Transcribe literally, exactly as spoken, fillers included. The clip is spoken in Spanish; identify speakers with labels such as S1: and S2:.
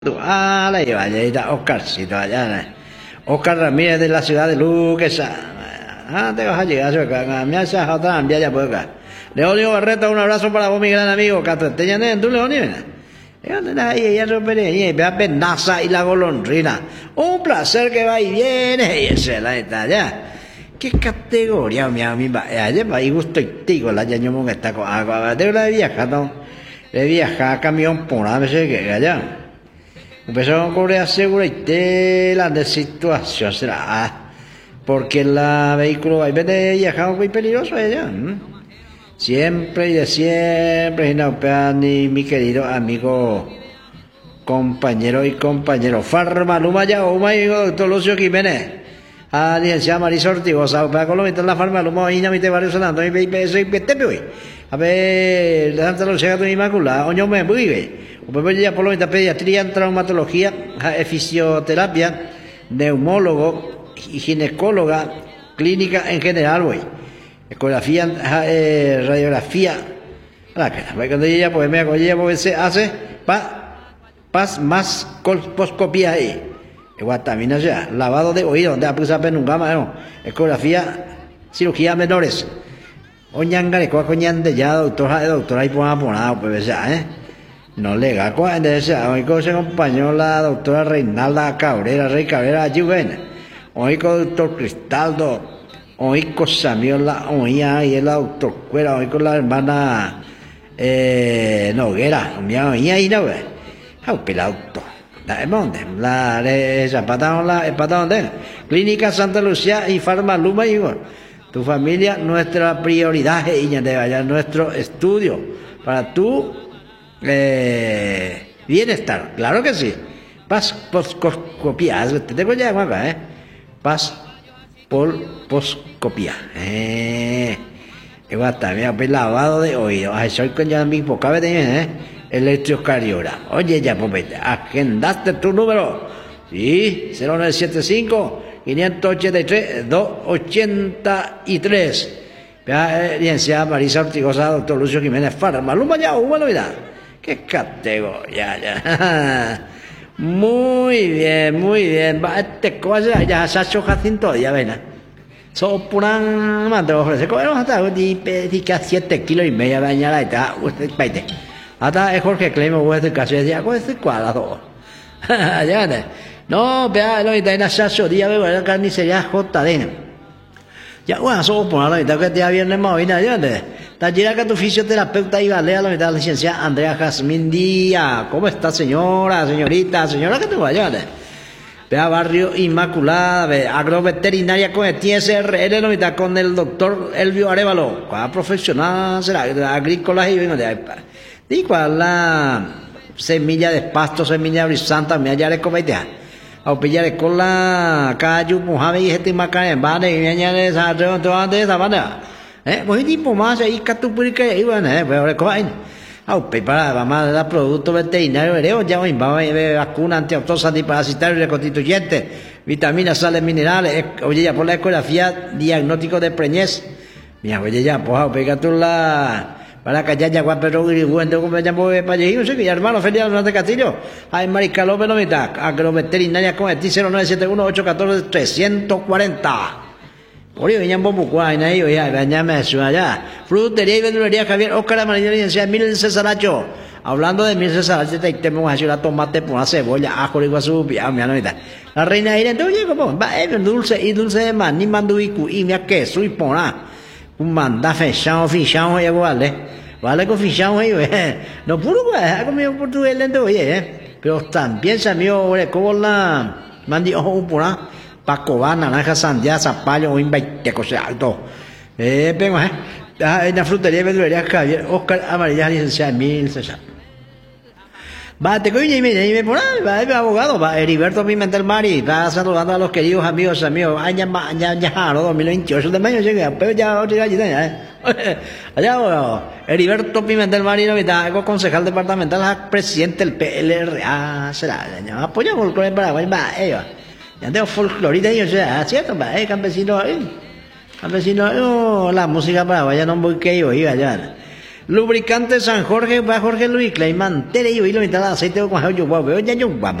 S1: Ah, la lleva, ya está Oscarcito allá. Oscar Ramírez de la ciudad de Luques. Ah, te vas a llegar acá. Me haces a otra envía ya por acá. Leonio Barreto, un abrazo para vos, mi gran amigo. Catrateña, ¿tú, Leonio? Ahí, ella rompe, vea Penaza y la golondrina. Un placer que va y viene. Y esa es la está allá. ¿Qué categoría, mi amigo? Ayer va y gusto y tigo, la ya que está con agua. De la viaja, ¿no? De viajar camión por la vez que allá. Empezaron a cobrar seguro y tela de situación será porque el vehículo va a viajar muy peligroso allá. Siempre y de siempre, y mi querido amigo, compañero y compañero, Farmaluma ya, o amigo doctor Lucio Jiménez, a licenciada Marisol Ortigosa, para Colombia, la Farmaluma, y Namite Barrio Sanando, y soy Petepe, a ver, de Santa Lucía de Inmaculada, oño me vive. Ya por lo menos pediatría, traumatología, fisioterapia, neumólogo y ginecóloga, clínica en general, güey. Ecografía, eh, radiografía. Cuando ella pues me hago, ella pues se hace pa, pas más colposcopía ahí. Igual también ya, lavado de oído, donde apuesta penungama, no. Ecografía, cirugía menores. Oñangare, coñande ya, doctora, doctora, y ponga ponado, pues ya, eh. No le ga cuando hoy con se acompañó la doctora Reinalda Cabrera, Rey Cabrera Ayuben, hoy con el doctor Cristaldo, hoy con Samiola, hoy ahí la doctor Cuera, hoy con la hermana eh, Noguera, mía hoy ahí no ve, ah pelado, la monte, la esa patón la patón de Clínica Santa Lucía y Farmaluma y tu familia nuestra prioridad y ya te vaya nuestro estudio para tu Eh, bienestar, claro que sí. Paz poscopía, te tengo ya acá, ¿eh? Paz por poscopía. Eh, igual también, pues lavado de oído. Ay, soy con ya mismo, cabe de, ¿eh? Electrocardiograma. Oye, ya, pues, agendaste tu número. Sí, cero nueve siete cinco, cinco ocho tres, dos ocho tres. Licenciada Marisa Ortigosa, doctor Lucio Jiménez Farmaluma, ya, una novedad. Qué categoría, ya. Muy bien, muy bien. Va, este cosa ya se ha hecho Jacinto, ya ven. So puran mando ofrece. Bueno, hasta di pedica siete kilos y media bañada y ta, usted paite. Hasta es Jorge Clemo, usted casi decía, ¿cuál es el cuadrado? Ya ven. No, vea, lo que está en la sacho, día veo la carnicería J D. Ya, bueno, so puran, ahorita que te viernes más hoy, ya ven. Tallera que tu fisioterapeuta y balea la mitad de la licenciada Andrea Jazmín Díaz. ¿Cómo está, señora, señorita, señora que te vaya? Vea Barrio Inmaculada, ve agroveterinaria con el T S R L, la mitad con el doctor Elvio Arevalo. ¿Cuál profesional será? Agrícola y vengo de ahí. ¿Y cuál la semilla de pasto, semilla de brisanta, me hallaré con vaitea? A pillar con la cayu, Mojave y este macarena, vale, y me añade esa, de esa manera. Eh, pues tipo más ahí catupurica y bueno, eh, pues ahora coin. Au, prepara, vamos a dar productos veterinarios, veremos ya hoy, vamos a ver vacuna antioxidante, antiparasitario, reconstituyente, vitaminas, sales minerales, oye ya por la ecografía, diagnóstico de preñez. Mira, oye ya, pues pega tú la para callar ya guapo y bueno, como ya voy para allí, no sé qué, hermano Felipe Hernández Castillo, ay Maricalo Benomita, agroveterinaria con el T cero nueve siete uno ocho uno cuatro tres cuatro cero. Oye, venían bombucuá, y ahí, oye, veníame eso allá. Frutería y verdulería Javier Oscar Amarillo, licenciada Mil Cesaracho. Hablando de Mil Cesaracho, te tenemos a hacer una tomate por una cebolla, ajo, iguazú, mi amita. La reina Irene, oye, ¿cómo? Va, eh, dulce y dulce de maní, manduicu, y mira queso y pona. Un manda fechado, fichado, y igual, ¿eh? Vale con fichado, eh, no puro, pues, ha comido portugués lento, oye, ¿eh? Pero también se me oye, como la mandi ojo por una. Pacoba, naranja, sandía, zapallo, un veinte cosas alto. Eh, vengo, eh. En la frutería y verdulería Javier Oscar Amarilla, licenciada Mil César. Va, te coño y me y me por ahí, va, el abogado, va, Heriberto Pimentel Mari, va saludando a los queridos amigos, amigos, año, año, año, dos mil veintiocho de mayo llega, pero ya, otra allá, eh. Allá, bueno, Heriberto Pimentel Mari, no, algo concejal departamental, presidente del P L R A, será, apoyamos con el Paraguay, va, ellos. Ya tengo folclorita y yo sea, ¿cierto? Eh, campesino, eh, campesino, oh, la música paraguaya no voy que yo iba allá. Lubricante San Jorge, va Jorge Luis Clayman, tere yo y lo mitad aceite con yo, veo ya yo,